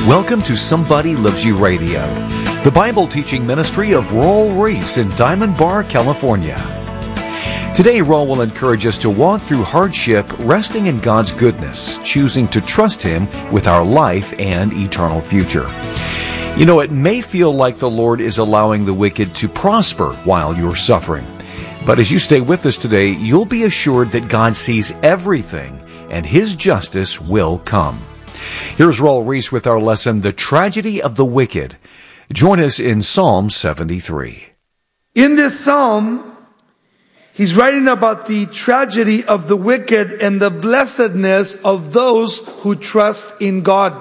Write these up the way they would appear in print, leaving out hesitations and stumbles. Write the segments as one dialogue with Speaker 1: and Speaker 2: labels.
Speaker 1: Welcome to Somebody Loves You Radio, the Bible teaching ministry of Raul Ries in Diamond Bar, California. Today, Raul will encourage us to walk through hardship, resting in God's goodness, choosing to trust Him with our life and eternal future. You know, it may feel like the Lord is allowing the wicked to prosper while you're suffering. But as you stay with us today, you'll be assured that God sees everything and His justice will come. Here's Raul Ries with our lesson, The Tragedy of the Wicked. Join us in Psalm 73.
Speaker 2: In this psalm, he's writing about the tragedy of the wicked and the blessedness of those who trust in God.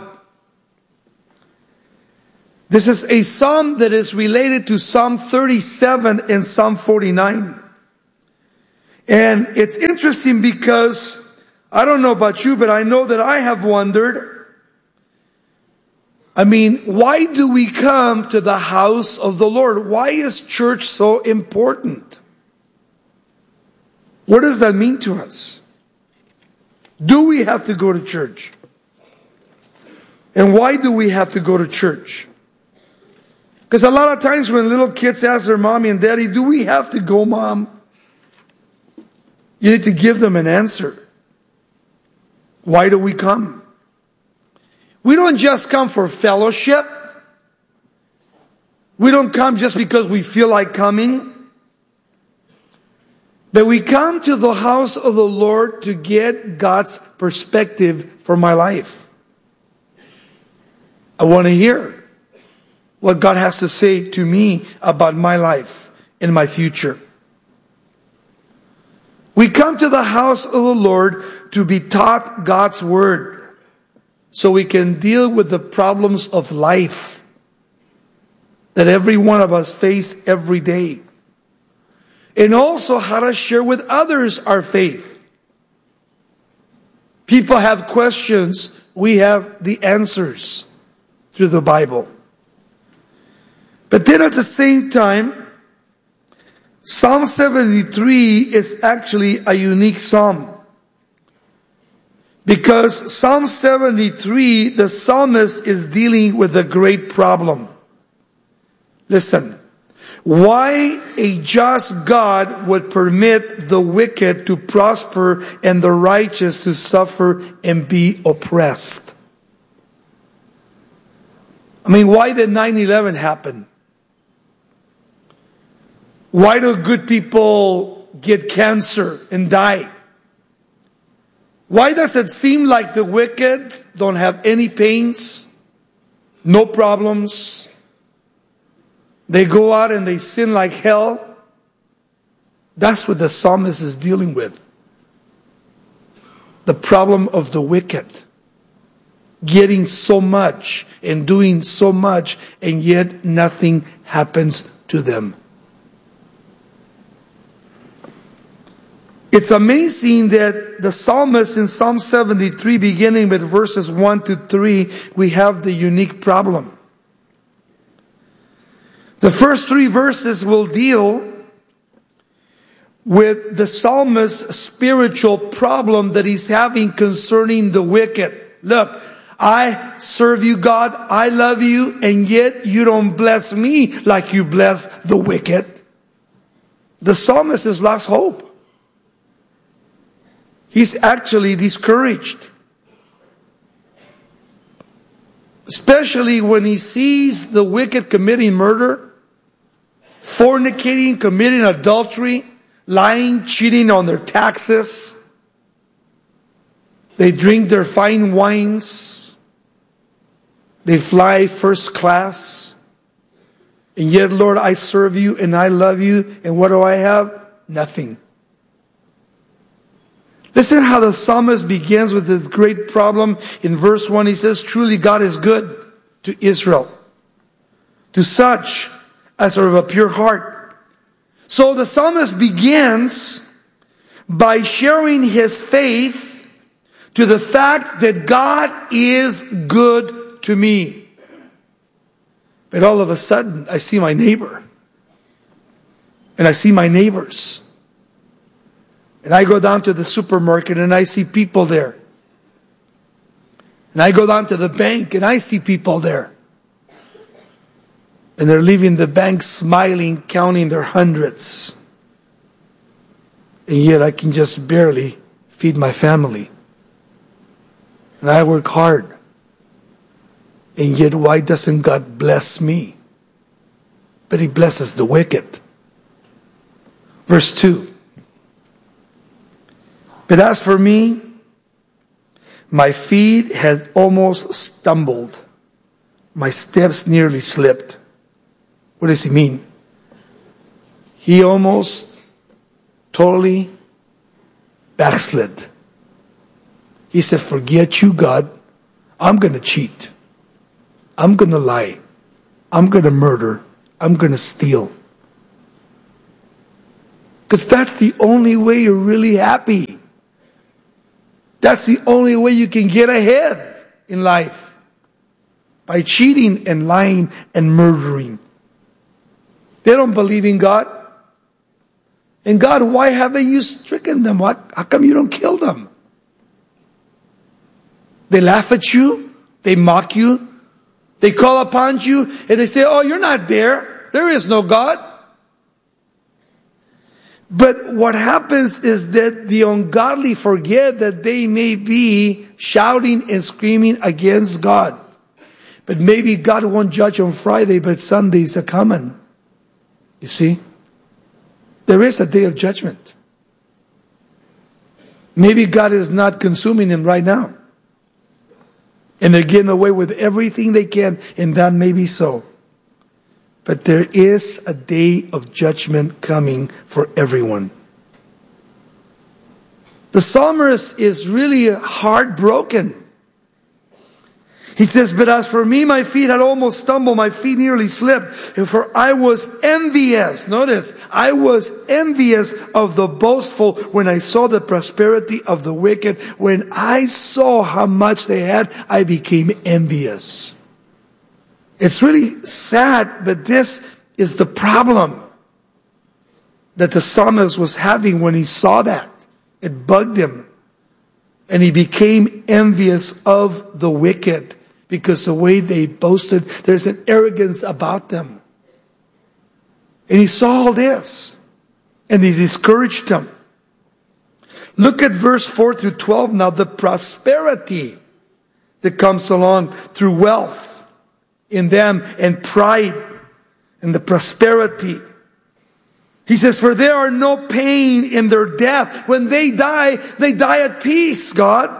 Speaker 2: This is a psalm that is related to Psalm 37 and Psalm 49. And it's interesting because, I don't know about you, but I know that I have wondered, why do we come to the house of the Lord? Why is church so important? What does that mean to us? Do we have to go to church? And why do we have to go to church? Because a lot of times when little kids ask their mommy and daddy, do we have to go, Mom? You need to give them an answer. Why do we come? We don't just come for fellowship. We don't come just because we feel like coming. But we come to the house of the Lord to get God's perspective for my life. I want to hear what God has to say to me about my life and my future. We come to the house of the Lord to be taught God's Word so we can deal with the problems of life that every one of us face every day. And also how to share with others our faith. People have questions, we have the answers through the Bible. But then at the same time, Psalm 73 is actually a unique psalm. Because Psalm 73, the psalmist is dealing with a great problem. Listen, why a just God would permit the wicked to prosper and the righteous to suffer and be oppressed. Why did 9/11 happen? Why do good people get cancer and die? Why does it seem like the wicked don't have any pains, no problems? They go out and they sin like hell. That's what the psalmist is dealing with. The problem of the wicked. Getting so much and doing so much, and yet nothing happens to them. It's amazing that the psalmist in Psalm 73, beginning with verses 1 to 3, we have the unique problem. The first 3 verses will deal with the psalmist's spiritual problem that he's having concerning the wicked. Look, I serve you, God, I love you, and yet you don't bless me like you bless the wicked. The psalmist has lost hope. He's actually discouraged. Especially when he sees the wicked committing murder, fornicating, committing adultery, lying, cheating on their taxes. They drink their fine wines. They fly first class. And yet, Lord, I serve you and I love you. And what do I have? Nothing. Listen how the psalmist begins with this great problem. In verse 1, he says, truly God is good to Israel, to such as are of a pure heart. So the psalmist begins by sharing his faith to the fact that God is good to me. But all of a sudden, I see my neighbor. And I see my neighbors. And I go down to the supermarket and I see people there. And I go down to the bank and I see people there. And they're leaving the bank smiling, counting their hundreds. And yet I can just barely feed my family. And I work hard. And yet why doesn't God bless me? But He blesses the wicked. Verse 2. But as for me, my feet had almost stumbled. My steps nearly slipped. What does he mean? He almost totally backslid. He said, forget you, God. I'm going to cheat. I'm going to lie. I'm going to murder. I'm going to steal. Because that's the only way you're really happy. That's the only way you can get ahead in life. By cheating and lying and murdering. They don't believe in God. And God, why haven't you stricken them? How come you don't kill them? They laugh at you. They mock you. They call upon you and they say, oh, you're not there. There is no God. But what happens is that the ungodly forget that they may be shouting and screaming against God. But maybe God won't judge on Friday, but Sundays are coming. You see? There is a day of judgment. Maybe God is not consuming them right now. And they're getting away with everything they can, and that may be so. But there is a day of judgment coming for everyone. The psalmist is really heartbroken. He says, but as for me, my feet had almost stumbled, my feet nearly slipped, and for I was envious. Notice, I was envious of the boastful when I saw the prosperity of the wicked. When I saw how much they had, I became envious. It's really sad, but this is the problem that the psalmist was having when he saw that. It bugged him. And he became envious of the wicked because the way they boasted, there's an arrogance about them. And he saw all this. And he discouraged them. Look at verse 4 through 12 now. The prosperity that comes along through wealth in them and pride and the prosperity. He says, for there are no pain in their death. When they die at peace, God.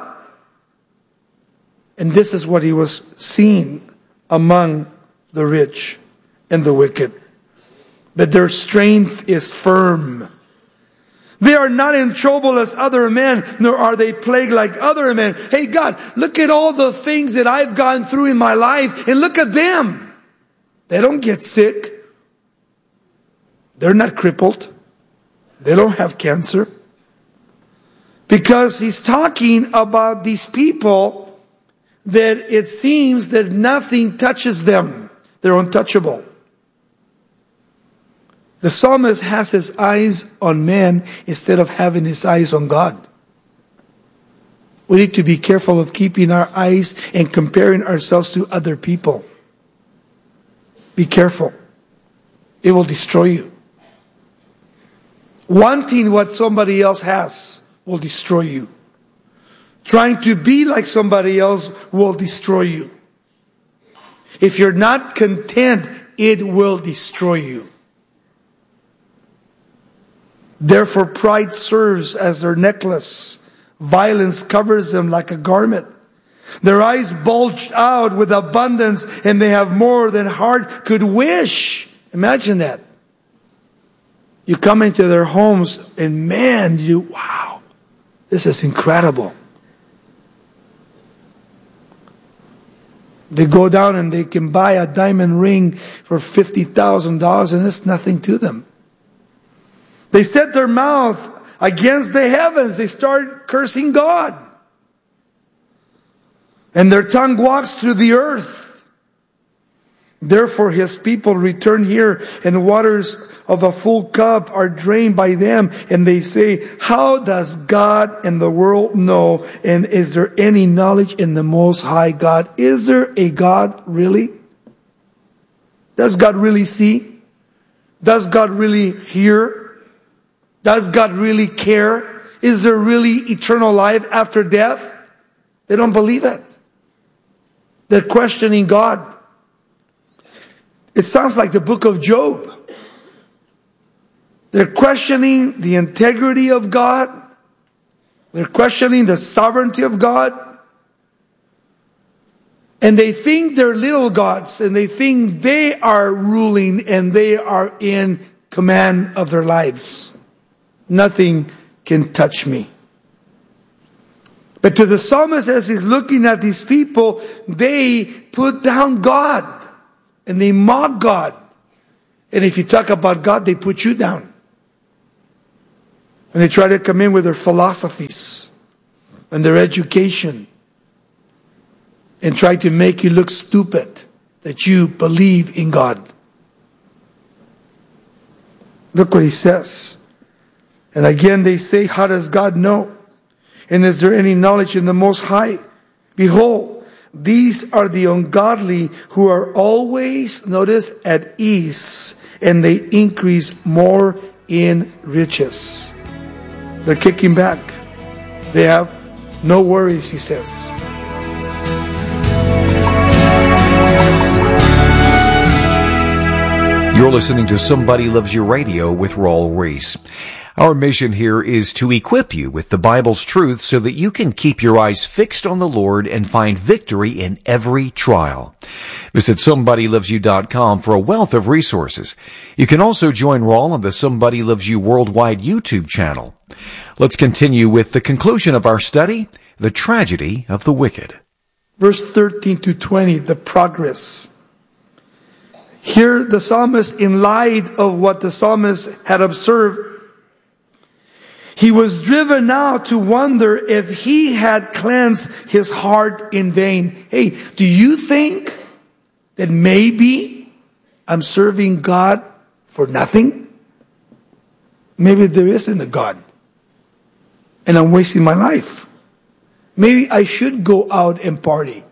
Speaker 2: And this is what he was seeing among the rich and the wicked. But their strength is firm. They are not in trouble as other men, nor are they plagued like other men. Hey God, look at all the things that I've gone through in my life, and look at them. They don't get sick. They're not crippled. They don't have cancer. Because he's talking about these people that it seems that nothing touches them. They're untouchable. The psalmist has his eyes on man instead of having his eyes on God. We need to be careful of keeping our eyes and comparing ourselves to other people. Be careful. It will destroy you. Wanting what somebody else has will destroy you. Trying to be like somebody else will destroy you. If you're not content, it will destroy you. Therefore, pride serves as their necklace. Violence covers them like a garment. Their eyes bulge out with abundance, and they have more than heart could wish. Imagine that. You come into their homes, and man, wow, this is incredible. They go down and they can buy a diamond ring for $50,000, and it's nothing to them. They set their mouth against the heavens. They start cursing God. And their tongue walks through the earth. Therefore his people return here, and waters of a full cup are drained by them. And they say, how does God and the world know? And is there any knowledge in the Most High God? Is there a God really? Does God really see? Does God really hear? Does God really care? Is there really eternal life after death? They don't believe it. They're questioning God. It sounds like the book of Job. They're questioning the integrity of God. They're questioning the sovereignty of God. And they think they're little gods, and they think they are ruling and they are in command of their lives. Nothing can touch me. But to the psalmist, as he's looking at these people, they put down God. And they mock God. And if you talk about God, they put you down. And they try to come in with their philosophies and their education and try to make you look stupid that you believe in God. Look what he says. And again they say, how does God know? And is there any knowledge in the Most High? Behold, these are the ungodly who are always, notice, at ease, and they increase more in riches. They're kicking back. They have no worries, he says.
Speaker 1: You're listening to Somebody Loves You Radio with Raul Ries. Our mission here is to equip you with the Bible's truth so that you can keep your eyes fixed on the Lord and find victory in every trial. Visit SomebodyLovesYou.com for a wealth of resources. You can also join Raul on the Somebody Loves You Worldwide YouTube channel. Let's continue with the conclusion of our study, the tragedy of the wicked.
Speaker 2: Verse 13 to 20, the progress. Here the psalmist, in light of what the psalmist had observed, he was driven now to wonder if he had cleansed his heart in vain. Hey, do you think that maybe I'm serving God for nothing? Maybe there isn't a God, and I'm wasting my life. Maybe I should go out and party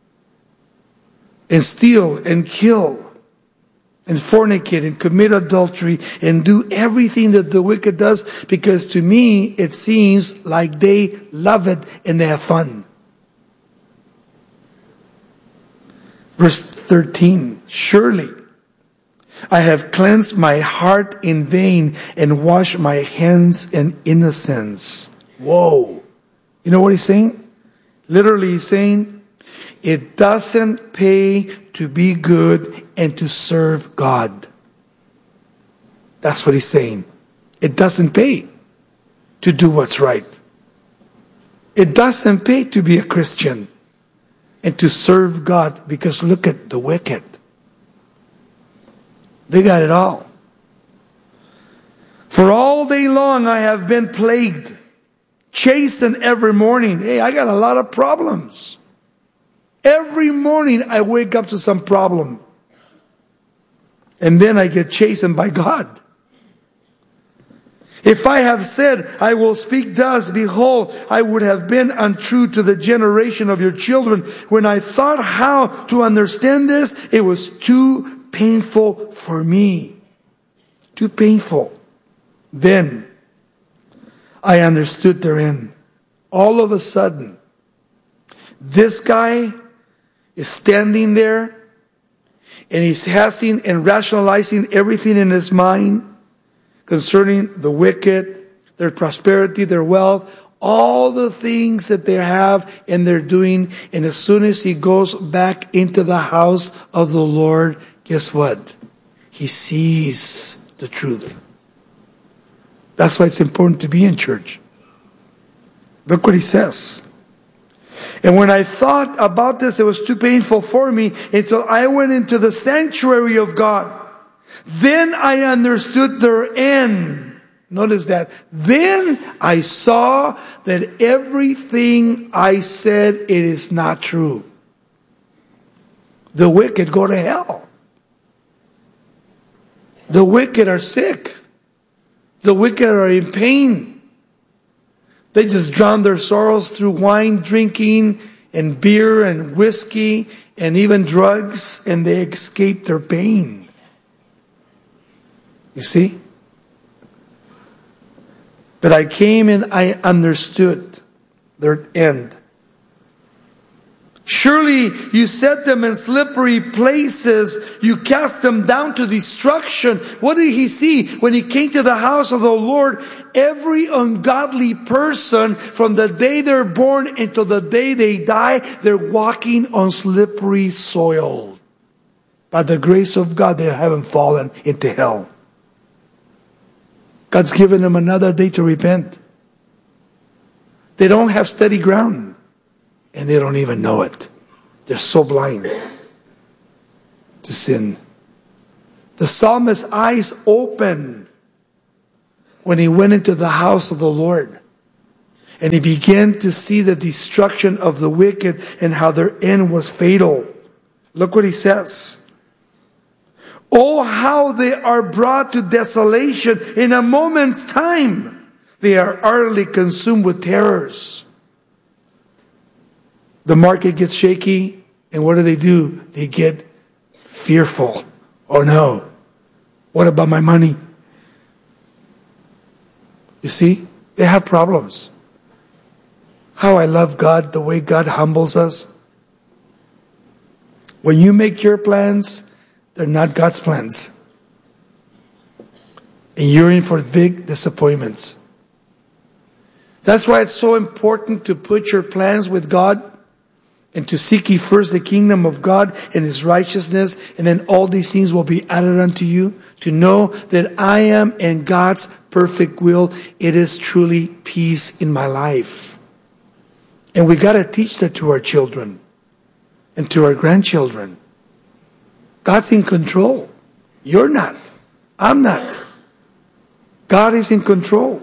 Speaker 2: and steal and kill and fornicate and commit adultery and do everything that the wicked does, because to me it seems like they love it and they have fun. Verse 13, surely I have cleansed my heart in vain and washed my hands in innocence. Whoa. You know what he's saying? Literally he's saying, it doesn't pay to be good and to serve God. That's what he's saying. It doesn't pay to do what's right. It doesn't pay to be a Christian and to serve God, because look at the wicked. They got it all. For all day long I have been plagued, chastened every morning. Hey, I got a lot of problems. Every morning I wake up to some problem. And then I get chastened by God. If I have said, I will speak thus, behold, I would have been untrue to the generation of your children. When I thought how to understand this, it was too painful for me. Too painful. Then I understood therein. All of a sudden, this guy is standing there and he's hashing and rationalizing everything in his mind concerning the wicked, their prosperity, their wealth, all the things that they have and they're doing. And as soon as he goes back into the house of the Lord, guess what? He sees the truth. That's why it's important to be in church. Look what he says. And when I thought about this, it was too painful for me until I went into the sanctuary of God. Then I understood their end. Notice that. Then I saw that everything I said, it is not true. The wicked go to hell. The wicked are sick. The wicked are in pain. They just drown their sorrows through wine drinking and beer and whiskey and even drugs, and they escape their pain. You see? But I came and I understood their end. Surely you set them in slippery places. You cast them down to destruction. What did he see when he came to the house of the Lord? Every ungodly person, from the day they're born until the day they die, they're walking on slippery soil. By the grace of God, they haven't fallen into hell. God's given them another day to repent. They don't have steady ground. And they don't even know it. They're so blind to sin. The psalmist's eyes opened when he went into the house of the Lord. And he began to see the destruction of the wicked and how their end was fatal. Look what he says. Oh, how they are brought to desolation in a moment's time. They are utterly consumed with terrors. The market gets shaky, and what do? They get fearful. Oh no, what about my money? You see, they have problems. How I love God, the way God humbles us. When you make your plans, they're not God's plans. And you're in for big disappointments. That's why it's so important to put your plans with God, and to seek ye first the kingdom of God and His righteousness, and then all these things will be added unto you. To know that I am in God's perfect will, it is truly peace in my life. And we got to teach that to our children and to our grandchildren. God's in control. You're not. I'm not. God is in control.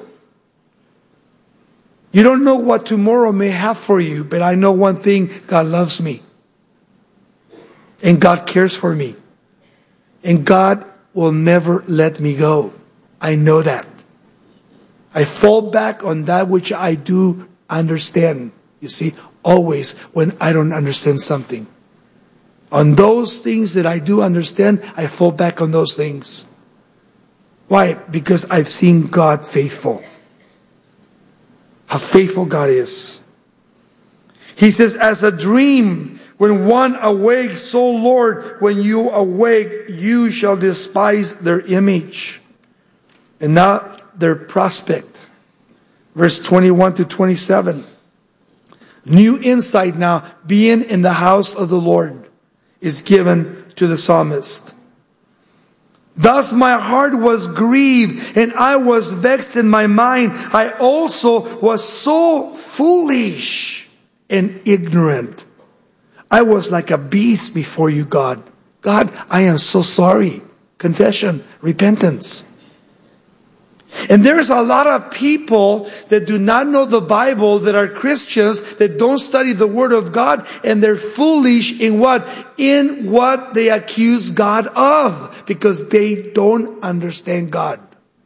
Speaker 2: You don't know what tomorrow may have for you, but I know one thing: God loves me. And God cares for me. And God will never let me go. I know that. I fall back on that which I do understand. You see, always when I don't understand something. On those things that I do understand, I fall back on those things. Why? Because I've seen God faithful. How faithful God is. He says, as a dream, when one awakes, so Lord, when you awake, you shall despise their image and not their prospect. Verse 21 to 27. New insight now, being in the house of the Lord, is given to the psalmist. Thus my heart was grieved, and I was vexed in my mind. I also was so foolish and ignorant. I was like a beast before you, God. God, I am so sorry. Confession, repentance. And there's a lot of people that do not know the Bible, that are Christians, that don't study the Word of God, and they're foolish in what? In what they accuse God of, because they don't understand God.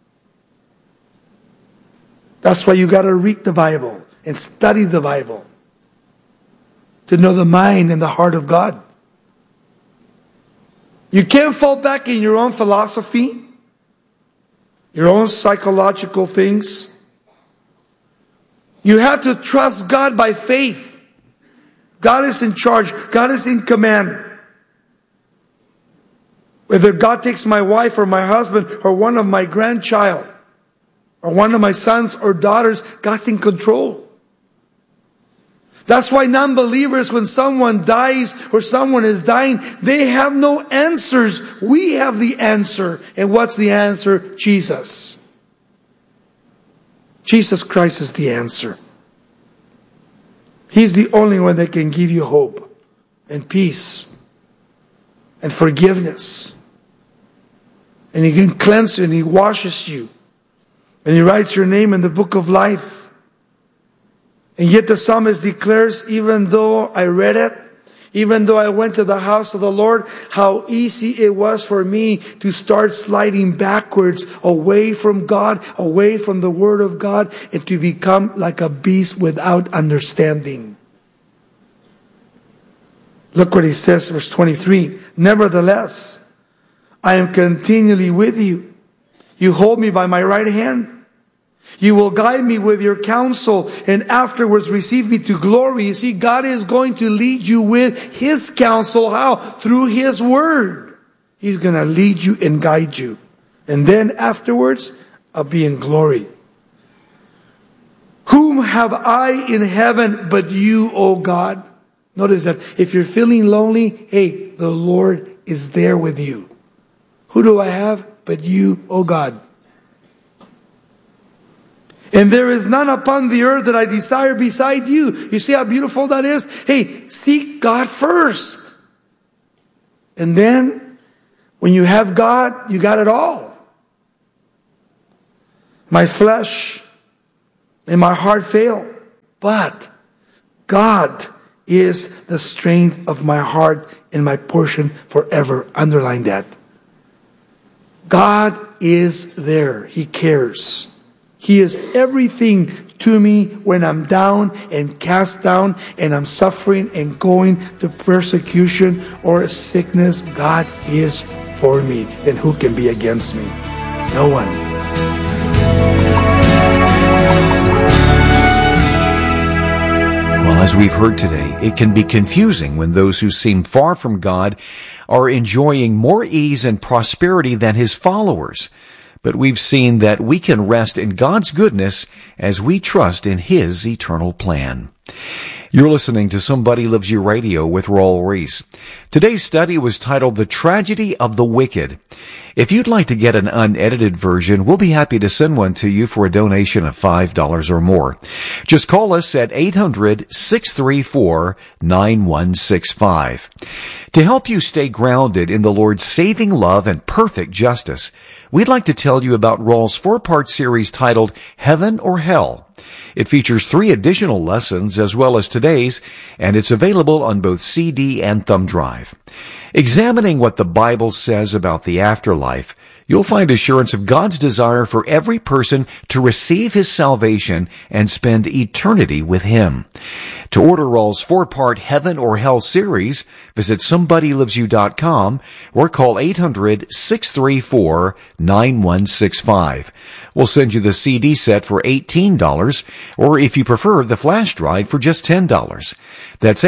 Speaker 2: That's why you got to read the Bible and study the Bible to know the mind and the heart of God. You can't fall back in your own philosophy, your own psychological things. You have to trust God by faith. God is in charge. God is in command. Whether God takes my wife or my husband or one of my grandchild or one of my sons or daughters, God's in control. That's why non-believers, when someone dies or someone is dying, they have no answers. We have the answer. And what's the answer? Jesus. Jesus Christ is the answer. He's the only one that can give you hope and peace and forgiveness. And He can cleanse you, and He washes you. And He writes your name in the book of life. And yet the psalmist declares, even though I read it, Even though I went to the house of the Lord, how easy it was for me to start sliding backwards away from God, away from the Word of God, and to become like a beast without understanding. Look what he says, verse 23. Nevertheless, I am continually with you. You hold me by my right hand. You will guide me with your counsel and afterwards receive me to glory. You see, God is going to lead you with His counsel. How? Through His Word. He's going to lead you and guide you. And then afterwards, I'll be in glory. Whom have I in heaven but you, O God? Notice that if you're feeling lonely, hey, the Lord is there with you. Who do I have but you, O God? And there is none upon the earth that I desire beside you. You see how beautiful that is? Hey, seek God first. And then, when you have God, you got it all. My flesh and my heart fail, but God is the strength of my heart and my portion forever. Underline that. God is there. He cares. He is everything to me when I'm down and cast down and I'm suffering and going to persecution or sickness. God is for me. Then who can be against me? No one.
Speaker 1: Well, as we've heard today, it can be confusing when those who seem far from God are enjoying more ease and prosperity than His followers. But we've seen that we can rest in God's goodness as we trust in His eternal plan. You're listening to Somebody Loves You Radio with Raul Ries. Today's study was titled The Tragedy of the Wicked. If you'd like to get an unedited version, we'll be happy to send one to you for a donation of $5 or more. Just call us at 800-634-9165. To help you stay grounded in the Lord's saving love and perfect justice, we'd like to tell you about Raul's 4-part series titled Heaven or Hell. It features 3 additional lessons as well as today's, and it's available on both CD and thumb drive. Examining what the Bible says about the afterlife, you'll find assurance of God's desire for every person to receive His salvation and spend eternity with Him. To order Raul's 4-part Heaven or Hell series, visit SomebodyLovesYou.com or call 800-634-9165. We'll send you the CD set for $18, or if you prefer, the flash drive for just $10. That's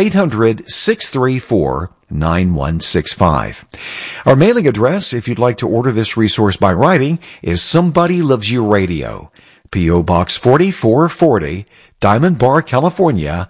Speaker 1: 800-634-9165. Our mailing address, if you'd like to order this resource by writing, is Somebody Loves You Radio, P.O. Box 4440, Diamond Bar, California,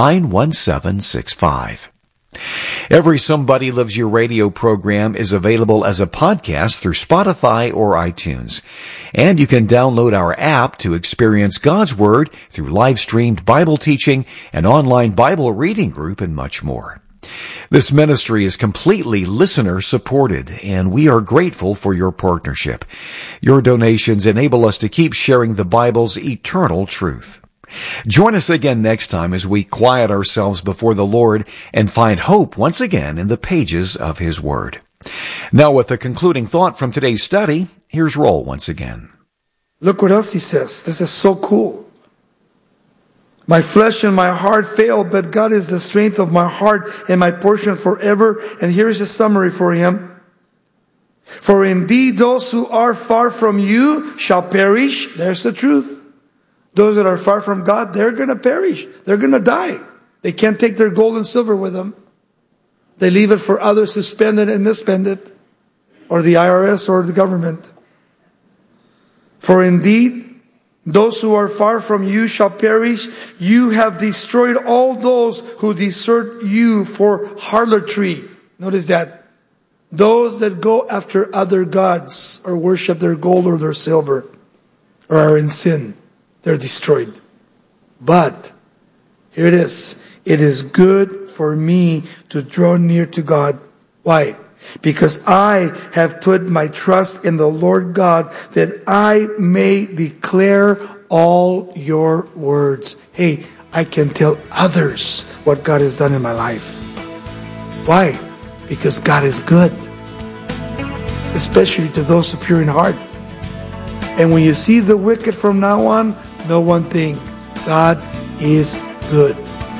Speaker 1: 91765. Every Somebody Loves You radio program is available as a podcast through Spotify or iTunes. And you can download our app to experience God's Word through live-streamed Bible teaching, an online Bible reading group, and much more. This ministry is completely listener-supported, and we are grateful for your partnership. Your donations enable us to keep sharing the Bible's eternal truth. Join us again next time as we quiet ourselves before the Lord and find hope once again in the pages of His Word. Now, with the concluding thought from today's study, here's Raul once again.
Speaker 2: Look what else he says. This is so cool. My flesh and my heart fail, but God is the strength of my heart and my portion forever. And here's a summary for him. For indeed those who are far from you shall perish. There's the truth. Those that are far from God, they're going to perish. They're going to die. They can't take their gold and silver with them. They leave it for others to spend it and misspend it. Or the IRS or the government. For indeed, those who are far from you shall perish. You have destroyed all those who desert you for harlotry. Notice that. Those that go after other gods or worship their gold or their silver or are in sin, they're destroyed. But, here it is. It is good for me to draw near to God. Why? Because I have put my trust in the Lord God that I may declare all your words. Hey, I can tell others what God has done in my life. Why? Because God is good, especially to those who are pure in heart. And when you see the wicked from now on, know one thing: God is good.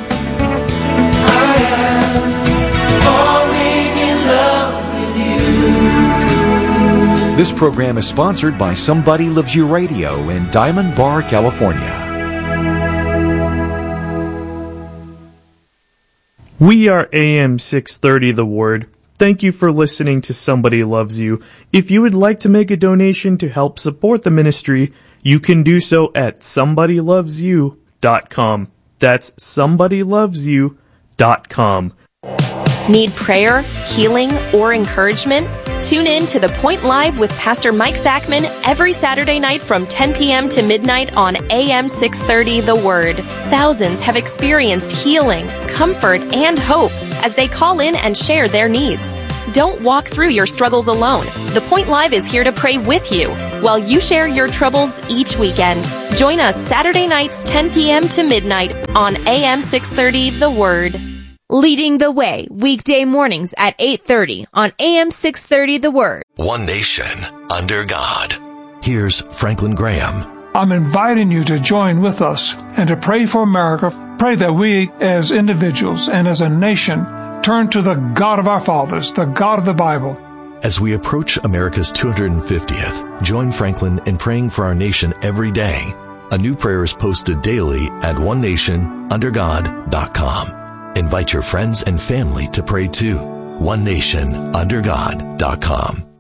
Speaker 3: I am falling in love with you.
Speaker 1: This program is sponsored by Somebody Loves You Radio in Diamond Bar, California.
Speaker 4: We are AM 630 The Word. Thank you for listening to Somebody Loves You. If you would like to make a donation to help support the ministry, you can do so at somebodylovesyou.com. That's somebodylovesyou.com.
Speaker 5: Need prayer, healing, or encouragement? Tune in to The Point Live with Pastor Mike Zachman every Saturday night from 10 p.m. to midnight on AM 630 The Word. Thousands have experienced healing, comfort, and hope as they call in and share their needs. Don't walk through your struggles alone. The Point Live is here to pray with you while you share your troubles each weekend. Join us Saturday nights 10 p.m. to midnight on AM 630 The Word.
Speaker 6: Leading the Way, weekday mornings at 8:30 on AM 630 The Word.
Speaker 7: One nation under God. Here's Franklin Graham.
Speaker 8: I'm inviting you to join with us and to pray for America. Pray that we as individuals and as a nation turn to the God of our fathers, the God of the Bible.
Speaker 7: As we approach America's 250th, join Franklin in praying for our nation every day. A new prayer is posted daily at onenationundergod.com. Invite your friends and family to pray too. onenationundergod.com.